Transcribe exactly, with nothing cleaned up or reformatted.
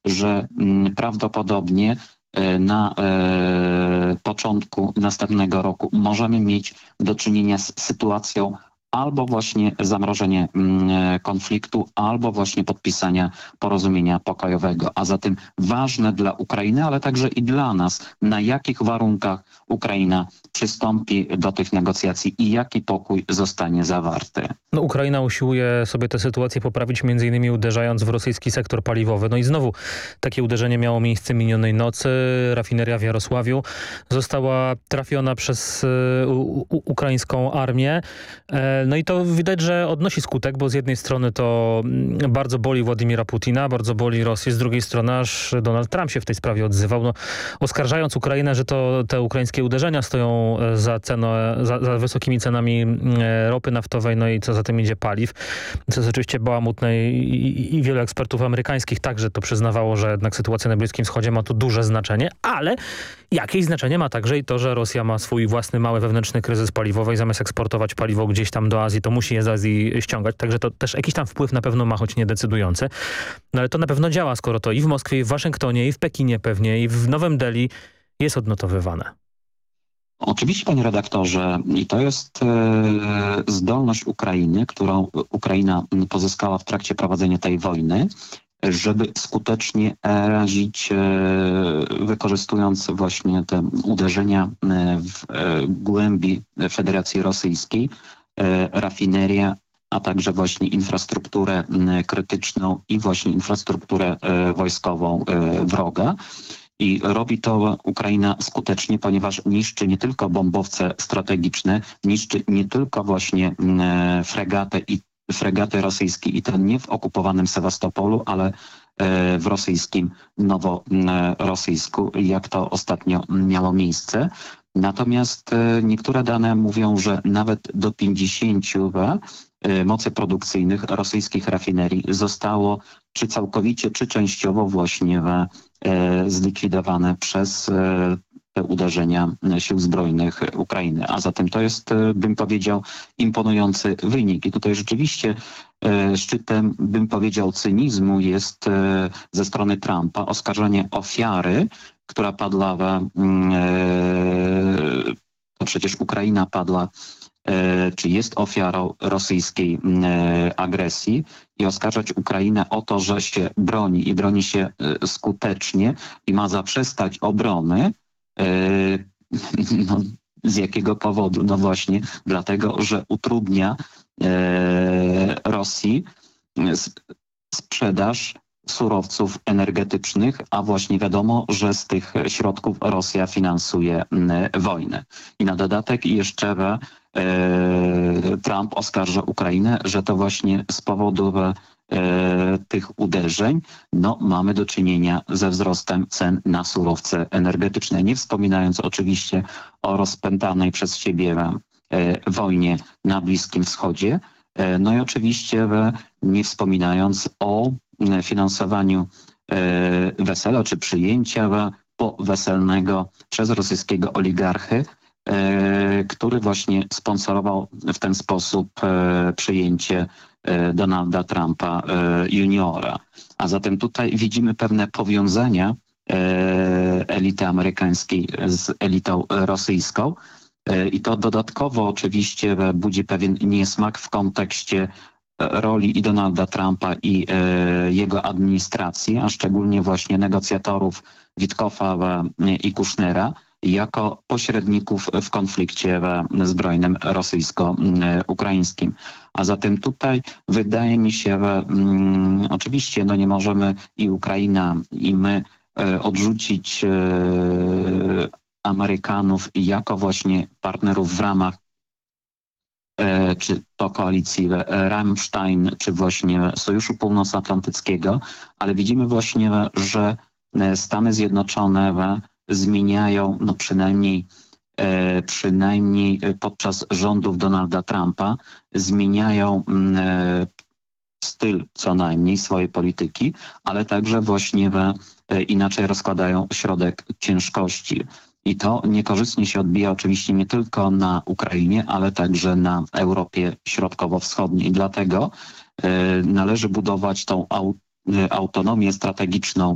że prawdopodobnie na e, początku następnego roku możemy mieć do czynienia z sytuacją albo właśnie zamrożenie mm, konfliktu, albo właśnie podpisania porozumienia pokojowego. A zatem ważne dla Ukrainy, ale także i dla nas, na jakich warunkach Ukraina przystąpi do tych negocjacji i jaki pokój zostanie zawarty. No, Ukraina usiłuje sobie tę sytuację poprawić, między innymi uderzając w rosyjski sektor paliwowy. No i znowu takie uderzenie miało miejsce minionej nocy. Rafineria w Jarosławiu została trafiona przez y, u, u, ukraińską armię. E, no i to widać, że odnosi skutek, bo z jednej strony to bardzo boli Władimira Putina, bardzo boli Rosję, z drugiej strony aż Donald Trump się w tej sprawie odzywał, no, oskarżając Ukrainę, że to te ukraińskie uderzenia stoją za, cenę, za, za wysokimi cenami ropy naftowej, no i co za tym idzie paliw. To jest oczywiście bałamutne i, i, i wielu ekspertów amerykańskich także to przyznawało, że jednak sytuacja na Bliskim Wschodzie ma tu duże znaczenie, ale jakieś znaczenie ma także i to, że Rosja ma swój własny mały wewnętrzny kryzys paliwowy i zamiast eksportować paliwo gdzieś tam do Azji, to musi je z Azji ściągać, także to też jakiś tam wpływ na pewno ma, choć niedecydujący. No ale to na pewno działa, skoro to i w Moskwie, i w Waszyngtonie, i w Pekinie pewnie, i w Nowym Delhi jest odnotowywane. Oczywiście, panie redaktorze, i to jest e, zdolność Ukrainy, którą Ukraina pozyskała w trakcie prowadzenia tej wojny, żeby skutecznie razić, e, wykorzystując właśnie te uderzenia w e, głębi Federacji Rosyjskiej, e, rafineria, a także właśnie infrastrukturę krytyczną i właśnie infrastrukturę e, wojskową e, wroga. I robi to Ukraina skutecznie, ponieważ niszczy nie tylko bombowce strategiczne, niszczy nie tylko właśnie e, fregaty i fregaty rosyjskie i to nie w okupowanym Sewastopolu, ale e, w rosyjskim Noworosyjsku, jak to ostatnio miało miejsce. Natomiast e, niektóre dane mówią, że nawet do pięćdziesięciu e, mocy produkcyjnych rosyjskich rafinerii zostało czy całkowicie, czy częściowo właśnie e, zlikwidowane przez e, te uderzenia sił zbrojnych Ukrainy. A zatem to jest, bym powiedział, imponujący wynik. I tutaj rzeczywiście e, szczytem, bym powiedział, cynizmu jest e, ze strony Trumpa oskarżenie ofiary, która padła w... E, to przecież Ukraina padła, e, czy jest ofiarą rosyjskiej e, agresji i oskarżać Ukrainę o to, że się broni i broni się e, skutecznie i ma zaprzestać obrony. No, z jakiego powodu? No właśnie dlatego, że utrudnia e, Rosji sprzedaż surowców energetycznych, a właśnie wiadomo, że z tych środków Rosja finansuje e, wojnę. I na dodatek jeszcze e, Trump oskarża Ukrainę, że to właśnie z powodu e, tych uderzeń, no mamy do czynienia ze wzrostem cen na surowce energetyczne. Nie wspominając oczywiście o rozpętanej przez siebie e, wojnie na Bliskim Wschodzie, e, no i oczywiście e, nie wspominając o e, finansowaniu e, wesela czy przyjęcia poweselnego przez rosyjskiego oligarchy, e, który właśnie sponsorował w ten sposób e, przyjęcie Donalda Trumpa juniora. A zatem tutaj widzimy pewne powiązania elity amerykańskiej z elitą rosyjską i to dodatkowo oczywiście budzi pewien niesmak w kontekście roli i Donalda Trumpa i jego administracji, a szczególnie właśnie negocjatorów Witkoffa i Kushnera jako pośredników w konflikcie zbrojnym rosyjsko-ukraińskim. A zatem tutaj wydaje mi się, że mm, oczywiście no nie możemy i Ukraina, i my e, odrzucić e, Amerykanów jako właśnie partnerów w ramach e, czy to koalicji Rammstein, czy właśnie Sojuszu Północnoatlantyckiego, ale widzimy właśnie, że Stany Zjednoczone zmieniają, no przynajmniej E, przynajmniej podczas rządów Donalda Trumpa, zmieniają e, styl co najmniej swojej polityki, ale także właśnie e, inaczej rozkładają środek ciężkości. I to niekorzystnie się odbija oczywiście nie tylko na Ukrainie, ale także na Europie Środkowo-Wschodniej. Dlatego e, należy budować tą au, autonomię strategiczną